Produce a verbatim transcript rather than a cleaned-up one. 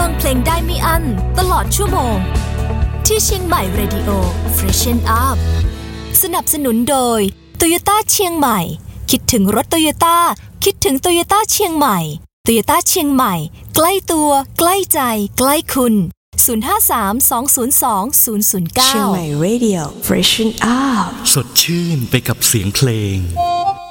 ฟังเพลงได้ไม่อั้นตลอดชั่วโมงที่เชียงใหม่ Radio Freshen Up สนับสนุนโดย Toyota เชียงใหม่คิดถึงรถ Toyota คิดถึง Toyota เชียงใหม่ Toyota เชียงใหม่ใกล้ตัวใกล้ใจใกล้คุณศูนย์ ห้า สาม สอง ศูนย์ สอง ศูนย์ ศูนย์ เก้าเชียงใหม่ Radio Freshen Up สดชื่นไปกับเสียงเพลง